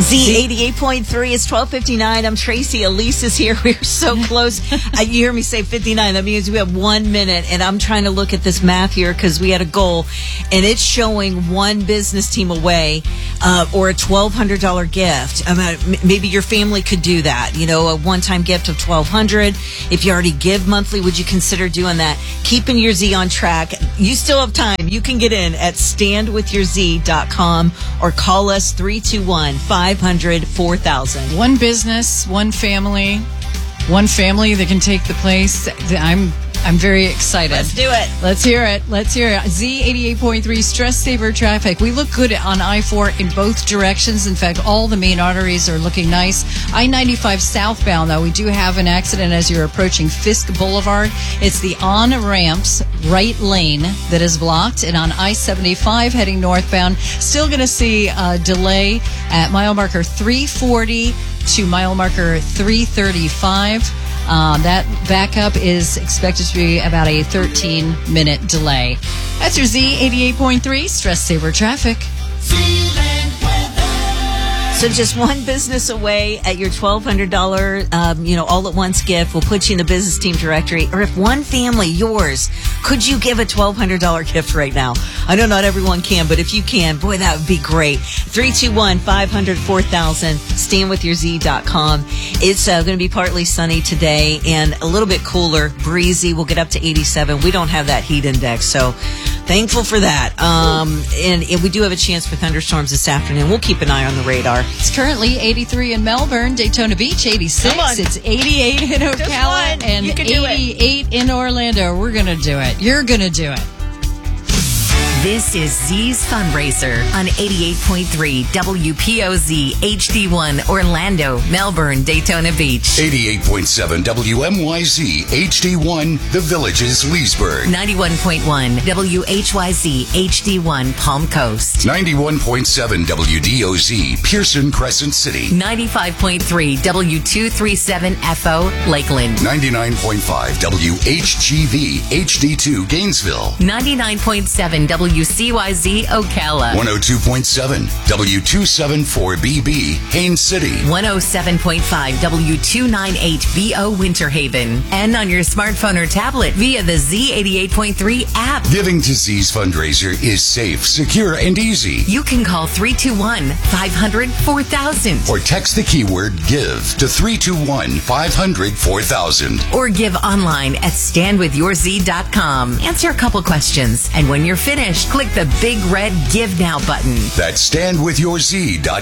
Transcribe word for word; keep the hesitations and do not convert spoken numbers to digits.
Z eighty-eight point three is twelve fifty-nine. I'm Tracy. Elise is here. We're so close. uh, you hear me say fifty-nine. That means we have one minute. And I'm trying to look at this math here because we had a goal. And it's showing one business team away uh, or a twelve hundred dollars gift. I mean, maybe your family could do that. You know, a one-time gift of twelve hundred dollars. If you already give monthly, would you consider doing that? Keeping your Z on track. You still have time. You can get in at stand with your z dot com or call us three two one, five hundred, four thousand. One business, one family, one family that can take the place. I'm I'm very excited. Let's do it. Let's hear it. Let's hear it. Z eighty-eight point three, stress saver traffic. We look good on I four in both directions. In fact, all the main arteries are looking nice. I ninety-five southbound, though, we do have an accident as you're approaching Fisk Boulevard. It's the on-ramps right lane that is blocked. And on I seventy-five heading northbound, still going to see a delay at mile marker three forty to mile marker three thirty-five. Um, that backup is expected to be about a thirteen minute delay. That's your Z eighty-eight point three stress saver traffic. So just one business away at your twelve hundred dollars, um, you know, all-at-once gift will put you in the business team directory. Or if one family, yours, could you give a twelve hundred dollars gift right now? I know not everyone can, but if you can, boy, that would be great. three two one, five hundred, four thousand, stand with your z dot com. It's uh, going to be partly sunny today and a little bit cooler, breezy. We'll get up to eighty-seven. We don't have that heat index, so thankful for that. Um, and, and we do have a chance for thunderstorms this afternoon. We'll keep an eye on the radar. It's currently eighty-three in Melbourne, Daytona Beach, eighty-six. It's eighty-eight in Ocala and eighty-eight in Orlando. We're going to do it. You're going to do it. This is Z's Fundraiser on eighty-eight point three W P O Z H D one Orlando, Melbourne, Daytona Beach. eighty-eight point seven W M Y Z H D one The Villages, Leesburg. ninety-one point one W H Y Z H D one Palm Coast. ninety-one point seven W D O Z Pearson, Crescent City. ninety-five point three W two thirty-seven F O Lakeland. ninety-nine point five W H G V H D two Gainesville. ninety-nine point seven W C Y Z Ocala. one oh two point seven W two seventy-four B B Haines City. one oh seven point five W two ninety-eight V O Winter Haven. And on your smartphone or tablet via the Z eighty-eight point three app. Giving to Z's Fundraiser is safe, secure, and easy. You can call three two one, five hundred, four thousand. Or text the keyword GIVE to three two one, five hundred, four thousand. Or give online at stand with your z dot com. Answer a couple questions. And when you're finished, click the big red Give Now button. That's stand with your z dot